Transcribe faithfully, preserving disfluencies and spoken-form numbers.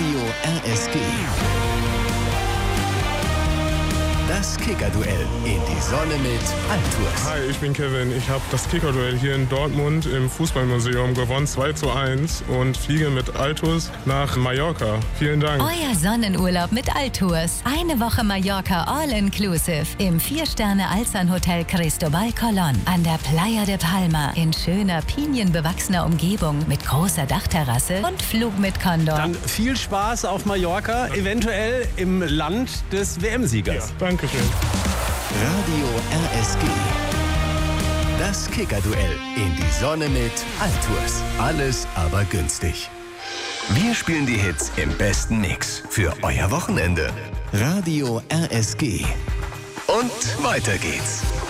Radio R S G. Das Kicker-Duell in die Sonne mit Altours. Hi, ich bin Kevin. Ich habe das Kicker-Duell hier in Dortmund im Fußballmuseum gewonnen, zwei zu eins, und fliege mit Altours nach Mallorca. Vielen Dank. Euer Sonnenurlaub mit Altours. Eine Woche Mallorca All-Inclusive im vier-Sterne-Alzan-Hotel Cristobal Colón an der Playa de Palma in schöner, pinienbewachsener Umgebung mit großer Dachterrasse und Flug mit Condor. Dann viel Spaß auf Mallorca, eventuell im Land des W M-Siegers. Ja, Dankeschön. Radio R S G. Das Kicker-Duell in die Sonne mit Altours. Alles aber günstig. Wir spielen die Hits im besten Mix für euer Wochenende. Radio R S G. Und weiter geht's.